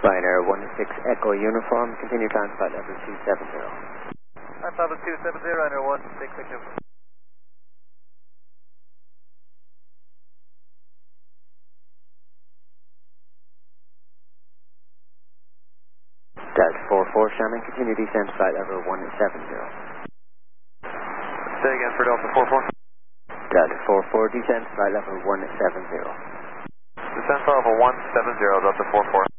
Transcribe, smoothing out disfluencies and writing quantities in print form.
Ryanair 16 Echo Uniform, continue climb flight level 270. Climb level 270, Ryanair 16 Echo. Delta 44 Shannon, continue descent flight level 170. Say again for Delta 44. Delta 44, descent flight level 170. Descent level 170, Delta 44.